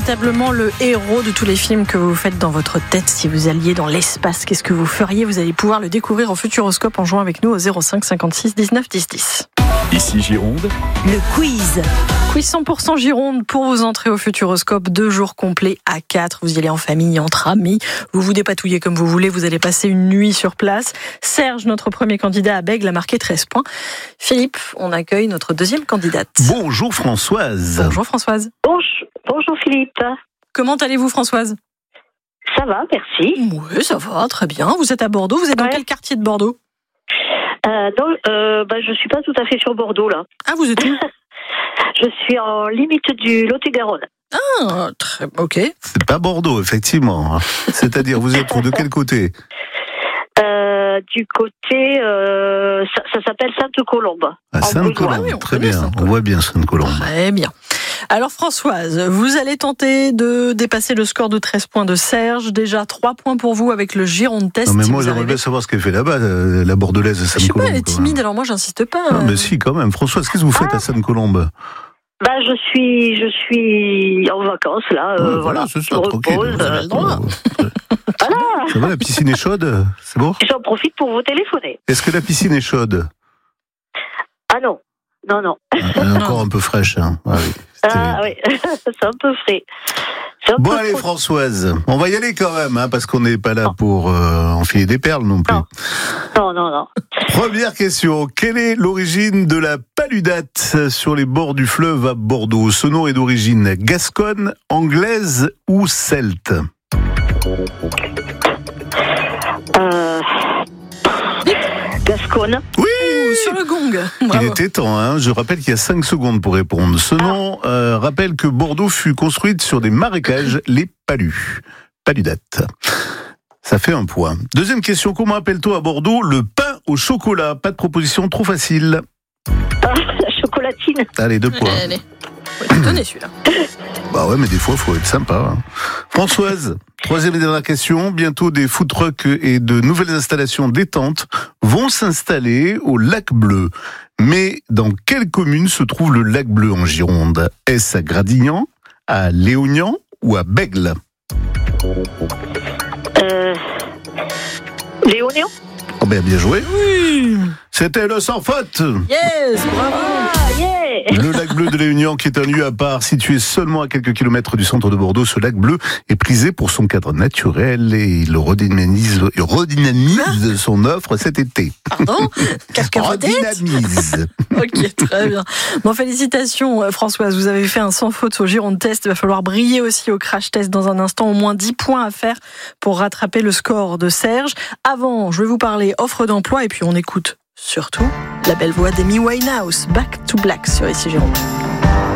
véritablement le héros de tous les films que vous faites dans votre tête. Si vous alliez dans l'espace, qu'est-ce que vous feriez ? Vous allez pouvoir le découvrir au Futuroscope en jouant avec nous au 05 56 19 10 10. Ici Gironde, le quiz. Quiz 100% Gironde pour vous entrer au Futuroscope. 2 jours complets à 4. Vous y allez en famille, entre amis. Vous vous dépatouillez comme vous voulez. Vous allez passer une nuit sur place. Serge, notre premier candidat à Bègle, a marqué 13 points. Philippe, on accueille notre deuxième candidate. Bonjour Françoise. Bonjour Françoise. Bonjour Philippe. Comment allez-vous Françoise ? Ça va, merci. Oui, ça va, très bien. Vous êtes à Bordeaux. Vous êtes dans quel quartier de Bordeaux ? Je suis pas tout à fait sur Bordeaux là. Ah, vous êtes où ? Je suis en limite du Lot-et-Garonne. Ah, ok. C'est pas Bordeaux, effectivement. C'est-à-dire, vous êtes de quel côté ? Du côté, ça s'appelle Sainte-Colombe. À Sainte-Colombe, oui, très bien. On voit bien Sainte-Colombe. Très bien. Alors Françoise, vous allez tenter de dépasser le score de 13 points de Serge. Déjà 3 points pour vous avec le Gironde Test. Non mais si moi vous j'aimerais bien savoir ce qu'elle fait là-bas, la bordelaise à Je sais Sainte-Colombe. pas, elle est timide, alors moi j'insiste pas. Ah, mais si, quand même. Françoise, qu'est-ce que vous faites à Sainte-Colombe ? Je suis en vacances là. Voilà, c'est ça, je tranquille. repose, Vous avez le droit. Voilà. Ça va, la piscine est chaude ? C'est bon ? J'en profite pour vous téléphoner. Est-ce que la piscine est chaude ? Ah non. Elle est encore un peu fraîche. Hein. Ah oui, c'est un peu frais. Bon allez Françoise, on va y aller quand même, hein, parce qu'on n'est pas là pour enfiler des perles non plus. Non. Première question, quelle est l'origine de la paludate sur les bords du fleuve à Bordeaux ? Ce nom est d'origine gasconne, anglaise ou celte ? Gasconne. Oui, sur le gong. il Bravo. était temps, hein. Je rappelle qu'il y a 5 secondes pour répondre. Ce nom rappelle que Bordeaux fut construite sur des marécages, les palus. Paludate. Ça fait 1 point. Deuxième question, comment appelle-t-on à Bordeaux le pain au chocolat ? Pas de proposition trop facile. La chocolatine. Allez, 2 points. Allez. Faut être étonné celui-là. Bah ouais, mais des fois, il faut être sympa. Hein. Françoise, troisième et dernière question. Bientôt, des food trucks et de nouvelles installations détentes vont s'installer au Lac Bleu. Mais dans quelle commune se trouve le Lac Bleu en Gironde ? Est-ce à Gradignan, à Léognan ou à Bègle ? Léognan. Oh ben, bien joué. Oui. C'était le sans faute. Yes, bravo. Ah, yeah. Le lac bleu de Léognan, qui est un lieu à part, situé seulement à quelques kilomètres du centre de Bordeaux. Ce lac bleu est prisé pour son cadre naturel et il redynamise son offre cet été. Pardon ? Redynamise. Ok, très bien. Bon, félicitations Françoise, vous avez fait un sans faute au Gironde Test. Il va falloir briller aussi au Crash Test dans un instant. Au moins 10 points à faire pour rattraper le score de Serge. Avant, je vais vous parler offre d'emploi et puis on écoute surtout la belle voix d'Amy Winehouse, Back to Black sur Ici Gironde.